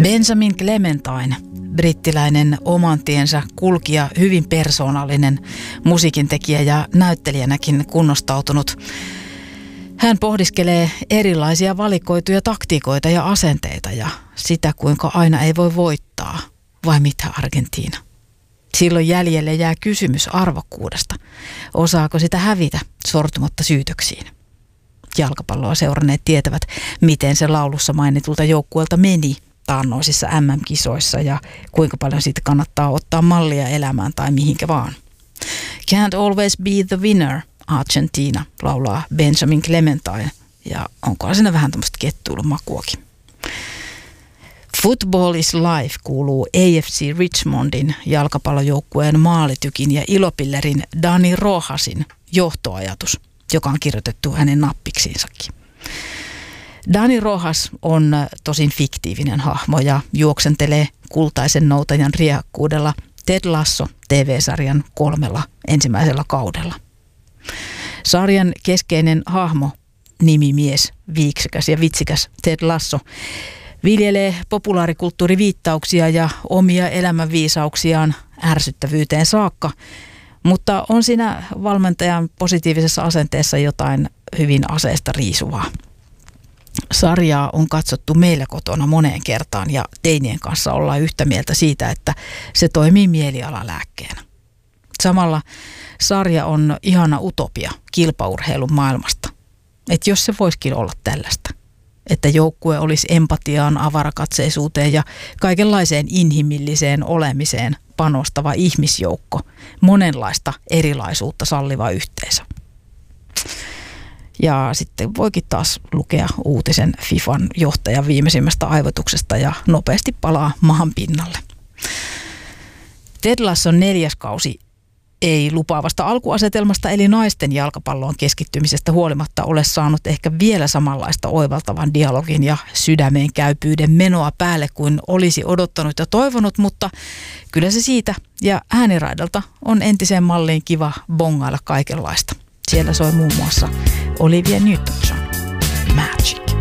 Benjamin Clementine, brittiläinen oman tiensä kulkija, hyvin persoonallinen musiikintekijä ja näyttelijänäkin kunnostautunut. Hän pohdiskelee erilaisia valikoituja taktiikoita ja asenteita ja sitä, kuinka aina ei voi voittaa, vai mitä Argentiina. Silloin jäljelle jää kysymys arvokkuudesta. Osaako sitä hävitä sortumatta syytöksiin? Jalkapalloa seuranneet tietävät, miten se laulussa mainitulta joukkueelta meni taannoisissa MM-kisoissa ja kuinka paljon siitä kannattaa ottaa mallia elämään tai mihinkä vaan. Can't always be the winner, Argentina, laulaa Benjamin Clementine, ja onkohan siinä vähän tämmöistä kettuilumakuakin. Football is life kuuluu AFC Richmondin jalkapallojoukkueen maalitykin ja ilopillerin Dani Rojasin johtoajatus, joka on kirjoitettu hänen nappiksiinsakin. Dani Rojas on tosin fiktiivinen hahmo ja juoksentelee kultaisen noutajan riehakkuudella Ted Lasso TV-sarjan 3 ensimmäisellä kaudella. Sarjan keskeinen hahmo, nimimies, viiksikäs ja vitsikäs Ted Lasso, viljelee populaarikulttuuriviittauksia ja omia elämänviisauksiaan ärsyttävyyteen saakka, mutta on siinä valmentajan positiivisessa asenteessa jotain hyvin aseesta riisuvaa. Sarjaa on katsottu meillä kotona moneen kertaan ja teinien kanssa ollaan yhtä mieltä siitä, että se toimii mielialalääkkeenä. Samalla sarja on ihana utopia kilpaurheilun maailmasta. Että jos se voisikin olla tällaista. Että joukkue olisi empatiaan, avarakatseisuuteen ja kaikenlaiseen inhimilliseen olemiseen panostava ihmisjoukko, monenlaista erilaisuutta salliva yhteisö. Ja sitten voikin taas lukea uutisen FIFAn johtajan viimeisimmästä aivotuksesta ja nopeasti palaa maan pinnalle. Ted Lasson 4. kausi ei lupaavasta alkuasetelmasta eli naisten jalkapalloon keskittymisestä huolimatta ole saanut ehkä vielä samanlaista oivaltavan dialogin ja sydämeen käypyyden menoa päälle kuin olisi odottanut ja toivonut, mutta kyllä se siitä ja ääniraidalta on entiseen malliin kiva bongailla kaikenlaista. Siellä soi muun muassa Olivia Newton-John, Magic.